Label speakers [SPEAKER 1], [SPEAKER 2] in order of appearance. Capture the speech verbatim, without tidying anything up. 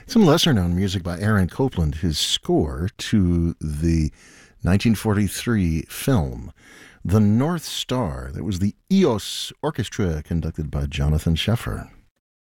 [SPEAKER 1] Some lesser-known music by Aaron Copland, his score to the nineteen forty-three film The North Star. That was the E O S Orchestra, conducted by Jonathan Sheffer.